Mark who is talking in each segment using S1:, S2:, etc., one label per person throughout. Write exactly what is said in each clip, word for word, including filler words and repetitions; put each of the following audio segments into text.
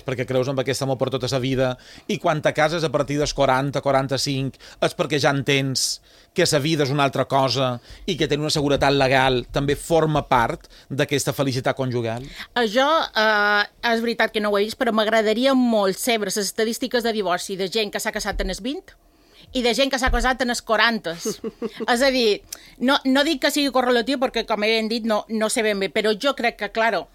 S1: perquè creus en aquest amor per tota la vida, i quan te cases a partir dels quaranta, quaranta-cinc, és perquè ja entens que la vida és una altra cosa i que tenir una seguretat legal també forma part d'aquesta felicitat conjugal?
S2: Això eh, és veritat que no ho he vist, però m'agradaria molt saber les estadístiques de divorci de gent que s'ha casat en els vint i de gent que s'ha casat en els quaranta. És a dir, no, no dic que sigui correlatiu perquè, com he dit, no, no sé ben bé, però jo crec que, claro,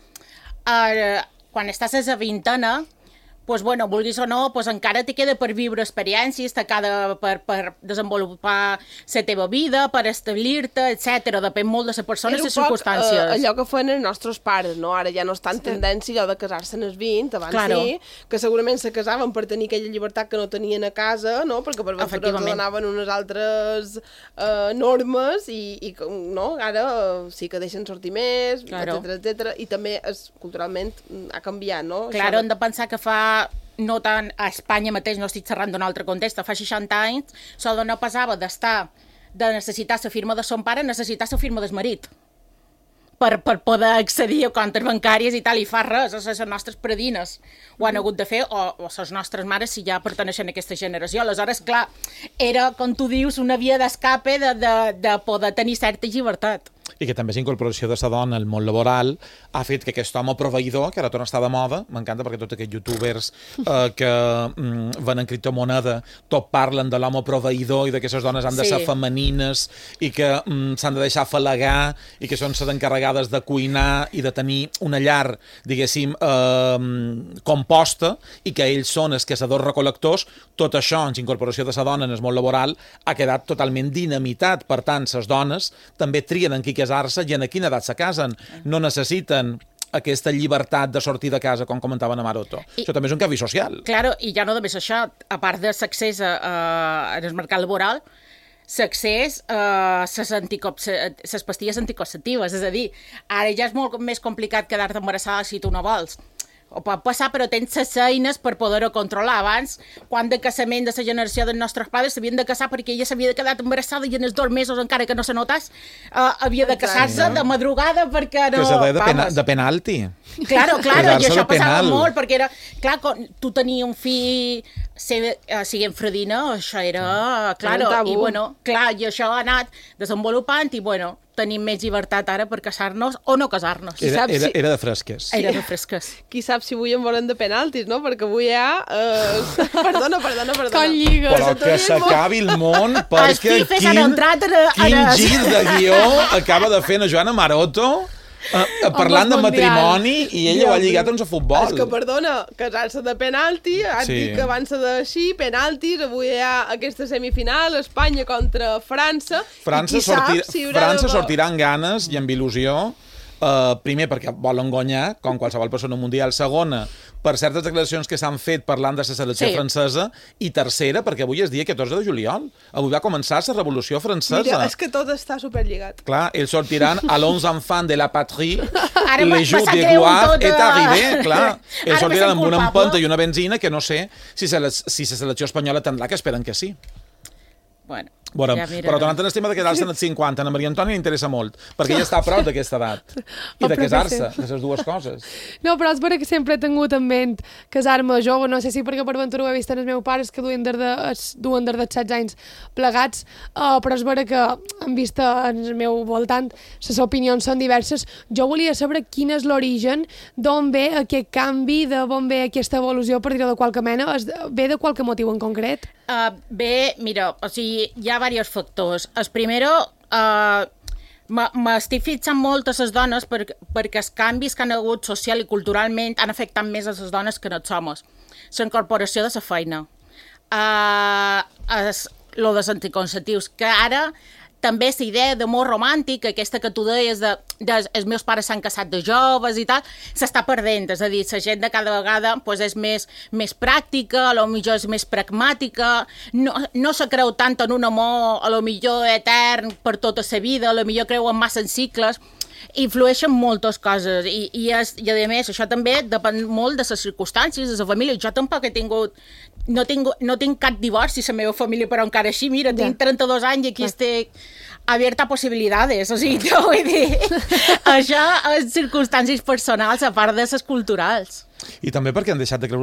S2: eh, quan estàs a la vintena, pues, bueno, vulguis o no, pues, encara te queda per viure experiències, te queda per, per desenvolupar la teva vida, per establir-te, etcètera. Depèn molt de la persona i les circumstàncies.
S3: Uh, allò que feien els nostres pares, no? Ara ja no està en sí. tendència allò de casar-se en els vint, abans
S2: claro.
S3: sí, que segurament se casaven per tenir aquella llibertat que no tenien a casa, no? Perquè per ventura els donaven unes altres uh, normes i, i no? Ara uh, sí que deixen sortir més, claro. etcètera, etcètera. I també es, culturalment ha canviat, no?
S2: Claro, hem de pensar que fa no tant a Espanya mateix, no estic xerrant d'un altre context, fa seixanta anys, la dona passava d'estar, de necessitar la firma de son pare, a necessitar la firma del marit. Per, per poder accedir a comptes bancàries i tal, i fa res, les nostres predines ho han hagut de fer, o, o les nostres mares si ja perteneixen a aquesta generació. Aleshores, clar, era, com tu dius, una via d'escape de, de, de poder tenir certa llibertat.
S1: I que també la incorporació de la dona al món laboral ha fet que aquest home proveïdor, que ara torna a estar de moda, m'encanta perquè tots aquests youtubers eh, que mm, venen criptomoneda, tot parlen de l'home proveïdor i de que les dones han de ser sí. femenines i que mm, s'han de deixar falagar i que són les encarregades de cuinar i de tenir una llar, diguéssim, eh, composta, i que ells són els caçadors recol·lectors. Tot això, en la incorporació de la dona en el món laboral, ha quedat totalment dinamitat. Per tant, les dones també trien en qui casar-se i en quina edat se casen. No necessiten aquesta llibertat de sortir de casa, com comentaven a Maroto. I, això també és un canvi social.
S2: Claro, i ja no només això, a part de l'accés al mercat laboral, l'accés a les pastilles anticonceptives. És a dir, ara ja és molt més complicat quedar-te embarassada si tu no vols. O pot passar, però tens les eines per poder-ho controlar. Abans, quan de casament de la generació dels nostres pares s'havien de casar perquè ella s'havia quedat embarassada i en els dos mesos, encara que no se notés, uh, havia de casar-se de madrugada perquè no...
S1: Que s'ha de, pena, de penalti.
S2: Claro, claro, i això passava molt, perquè era... Clar, quan tu tenies un fill siguent fredina, això era... Claro, i bueno, clar, i això ha anat desenvolupant i, bueno, tenim més llibertat ara per casar-nos o no casar-nos.
S1: Era, era, era de fresques.
S2: Era de fresques.
S3: Qui sap si avui en volen de penaltis, no? Perquè avui hi ha... Uh... Perdona, perdona, perdona.
S2: Com lliga.
S1: Però que s'acabi el món, perquè quin, quin gir de guió acaba de fer la Joana Maroto... Uh, parlant de matrimoni i ella ho ha lligat amb el futbol.
S3: És que, perdona, casar-se de penalti, has sí. dit que abans d'així, penaltis, avui hi ha aquesta semifinal, Espanya contra França.
S1: França, sortir, si França de... sortirà amb ganes i amb il·lusió, uh, primer perquè volen guanyar, com qualsevol persona mundial, segona, per certes declaracions que s'han fet parlant de la selecció sí. francesa, i tercera, perquè avui és dia catorze de juliol. Avui va començar la Revolució Francesa.
S3: Mira, és que tot està superlligat.
S1: Clar, ells sortiran a l'onze enfants de la patrie, les jours de gloire est arrivé, clar. Ells sortiran amb una empenta i una benzina que no sé si la si selecció espanyola tindrà, que esperen que sí.
S2: Bueno,
S1: Bueno,
S2: ja
S1: però tornant en el tema de quedar-se en els cinquanta, a Maria Antònia li interessa molt, perquè ella està a prop d'aquesta edat, i de casar-se, de les dues coses.
S4: No, però és vera que sempre he tingut en ment casar-me jove, no sé si perquè per ventura ho he vist en els meus pares, que duen des de, duen des de setze anys plegats, uh, però és vera que han vist en el meu voltant, les opinions són diverses. Jo volia saber quin és l'origen, d'on ve aquest canvi, d'on ve aquesta evolució, per dir-ho de qualque mena, ve de qualque motiu en concret?
S2: Uh, bé, mira, o sigui, hi ha diversos factors. El primero, uh, m'estic fixant molt a les dones per, perquè els canvis que han hagut social i culturalment han afectat més a les dones que no els homes. La incorporació de la feina. Uh, es, lo dels anticonceptius, que ara també la idea d'amor romàntic, aquesta que tu deies de, de els meus pares s'han casat de joves i tal, s'està perdent. És a dir, la gent de cada vegada pues, és més, més pràctica, a lo millor és més pragmàtica, no, no se creu tant en un amor, a lo millor etern per tota la vida, a lo millor creuen massa en cicles. Influeixen moltes coses i, i, és, i a més això també depèn molt de les circumstàncies, de la família. Jo tampoc he tingut, no tinc, no tinc cap divorci a la meva família, però encara així, mira, ja. tinc trenta-dos anys i aquí estic abierta a possibilitats, o sigui, no vull dir, això és circumstàncies personals a part de les culturals.
S1: I també perquè han deixat de creure